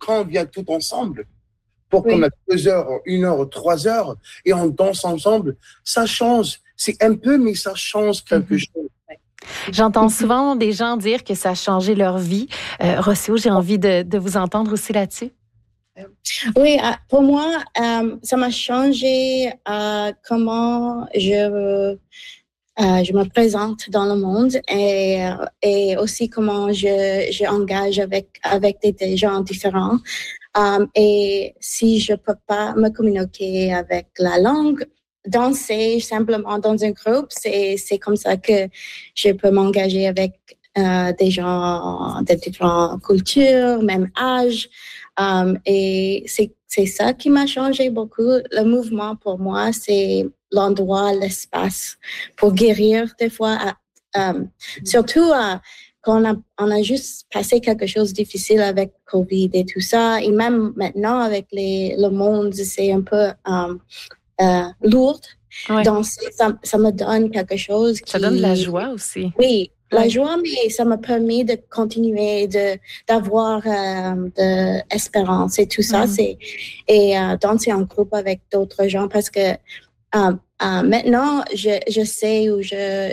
quand on vient tout ensemble, pour qu'on ait 2 heures, 1 heure, 3 heures, et on danse ensemble, ça change. C'est un peu, mais ça change quelque chose. J'entends souvent des gens dire que ça a changé leur vie. Rocio, j'ai envie de vous entendre aussi là-dessus. Oui, pour moi, ça m'a changé comment je me présente dans le monde et aussi comment je engage avec des gens différents. Et si je peux pas me communiquer avec la langue, danser simplement dans un groupe, c'est comme ça que je peux m'engager avec des gens de différentes cultures, même âge. Et c'est ça qui m'a changé beaucoup. Le mouvement pour moi, c'est l'endroit, l'espace pour guérir des fois. Surtout quand on a juste passé quelque chose de difficile avec COVID et tout ça. Et même maintenant avec le monde, c'est un peu lourd. Ouais. Donc ça me donne quelque chose qui... Ça donne de la joie aussi. Oui. La joie, mais ça m'a permis de continuer, d'avoir de l'espérance et tout ça. Et danser en groupe avec d'autres gens parce que maintenant, je sais où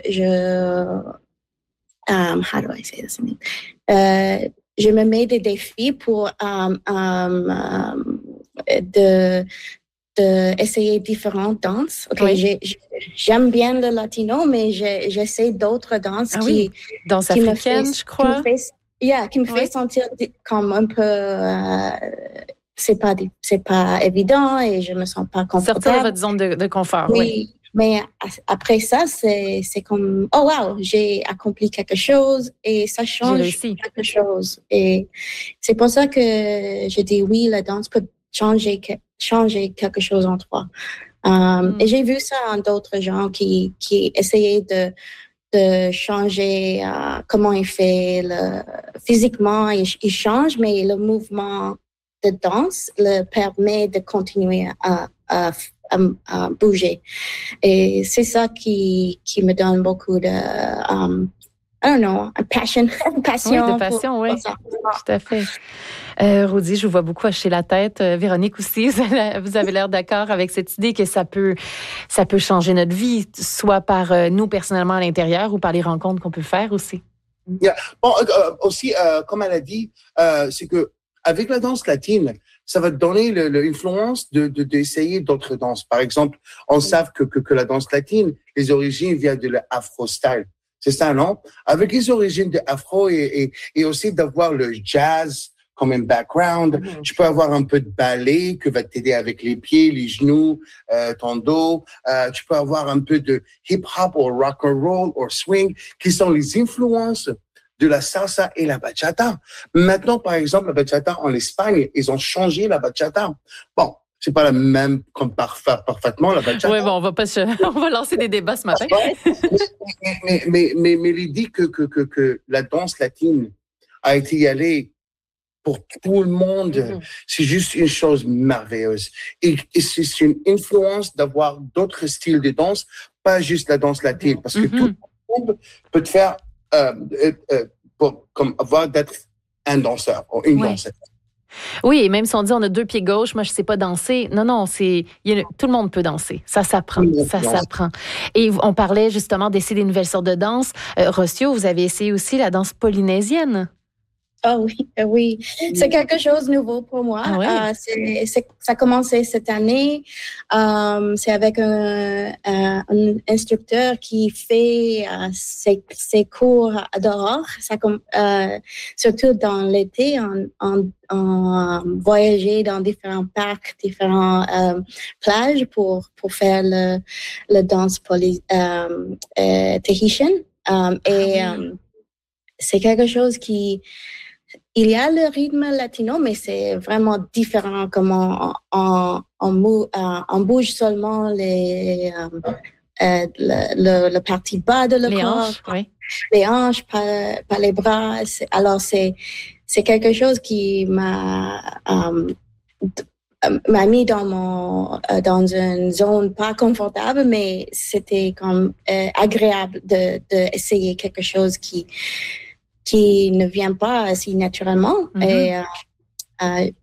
how do I say this? Je me mets des défis pour essayer différentes danses. Okay, j'aime bien le latino, mais j'essaie d'autres danses danse africaine, je crois. Qui me fait sentir comme un peu... c'est pas évident et je me sens pas confortable. Sortir de votre zone de confort, oui. Mais après ça, c'est comme, oh wow, j'ai accompli quelque chose et ça change quelque chose. Et c'est pour ça que je dis oui, la danse peut changer quelque chose en toi. Et j'ai vu ça en d'autres gens qui essayaient de changer comment il fait physiquement, il change, mais le mouvement de danse le permet de continuer à bouger. Et c'est ça qui me donne beaucoup de I don't know, passion. Oui, de passion, oui. Tout à fait. Rudy, je vous vois beaucoup hocher la tête. Véronique aussi, vous avez l'air d'accord avec cette idée que ça peut changer notre vie, soit par nous personnellement à l'intérieur ou par les rencontres qu'on peut faire aussi. Yeah. Bon, aussi, comme elle a dit, c'est que avec la danse latine, ça va te donner l'influence d'essayer d'autres danses. Par exemple, on sait que la danse latine, les origines viennent de l'afro-style. C'est ça, non? Avec les origines de afro et aussi d'avoir le jazz comme un background, tu peux avoir un peu de ballet que va t'aider avec les pieds, les genoux, ton dos. Tu peux avoir un peu de hip-hop ou rock and roll ou swing qui sont les influences de la salsa et la bachata. Maintenant, par exemple, la bachata en Espagne, ils ont changé la bachata. Bon, c'est pas la même comme parfaitement la bachata. Oui, bon, on va lancer des débats ce matin. mais l'idée que la danse latine a été y aller pour tout le monde, c'est juste une chose merveilleuse. Et c'est une influence d'avoir d'autres styles de danse, pas juste la danse latine, parce que tout le monde peut te faire comme avoir d'être un danseur ou une danseuse. Oui, et même si on dit on a 2 pieds gauche, moi je sais pas danser. Non, tout le monde peut danser. Ça s'apprend, s'apprend. Et on parlait justement d'essayer des nouvelles sortes de danse. Rocio, vous avez essayé aussi la danse polynésienne. Oh oui. C'est quelque chose de nouveau pour moi. Ah oui? Ça a commencé cette année. C'est avec un instructeur qui fait ses cours dehors. Surtout dans l'été, on voyageait dans différents parcs, différentes plages pour faire le danse tahitian. C'est quelque chose qui... Il y a le rythme latino, mais c'est vraiment différent comment on bouge seulement le partie bas de le corps, les hanches, pas les bras. Alors c'est quelque chose qui m'a mis dans une zone pas confortable, mais c'était comme agréable de essayer quelque chose qui ne vient pas si naturellement. Et